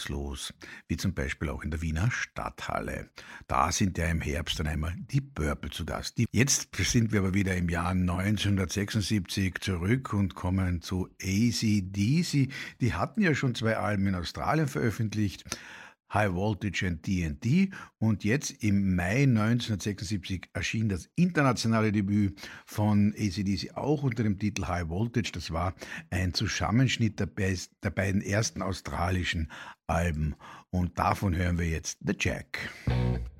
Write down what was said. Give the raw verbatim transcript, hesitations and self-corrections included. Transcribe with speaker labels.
Speaker 1: was los, wie zum Beispiel auch in der Wiener Stadthalle. Da sind ja im Herbst dann einmal die Purple zu Gast. Die Jetzt sind wir aber wieder im Jahr neunzehnhundertsechsundsiebzig zurück und kommen zu A C D C. Die hatten ja schon zwei Alben in Australien veröffentlicht, High Voltage und D and D, und jetzt im Mai neunzehnhundertsechsundsiebzig erschien das internationale Debüt von A C D C auch unter dem Titel High Voltage. Das war ein Zusammenschnitt der, beis- der beiden ersten australischen Alben und davon hören wir jetzt The Jack.